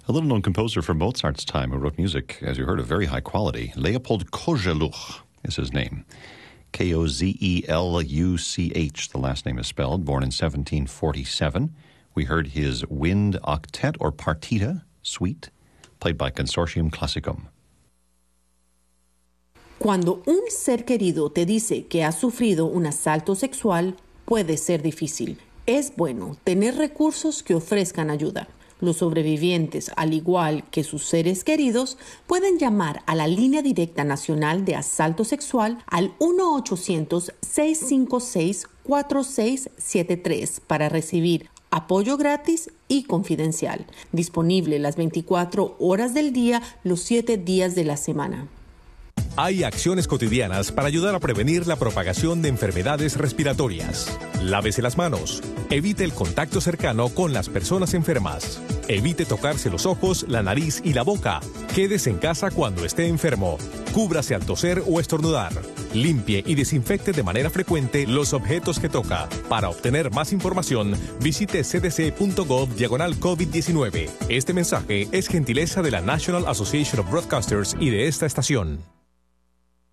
A little-known composer from Mozart's time who wrote music, as you heard, of very high quality. Leopold Kozeluch is his name. Kozeluch, the last name is spelled, born in 1747. We heard his Wind Octet or Partita Suite, played by Consortium Classicum. Cuando un ser querido te dice que ha sufrido un asalto sexual, puede ser difícil. Es bueno tener recursos que ofrezcan ayuda. Los sobrevivientes, al igual que sus seres queridos, pueden llamar a la Línea Directa Nacional de Asalto Sexual al 1-800-656-4673 para recibir apoyo gratis y confidencial, disponible las 24 horas del día, los 7 días de la semana. Hay acciones cotidianas para ayudar a prevenir la propagación de enfermedades respiratorias. Lávese las manos. Evite el contacto cercano con las personas enfermas. Evite tocarse los ojos, la nariz y la boca. Quédese en casa cuando esté enfermo. Cúbrase al toser o estornudar. Limpie y desinfecte de manera frecuente los objetos que toca. Para obtener más información, visite cdc.gov/COVID-19. Este mensaje es gentileza de la National Association of Broadcasters y de esta estación.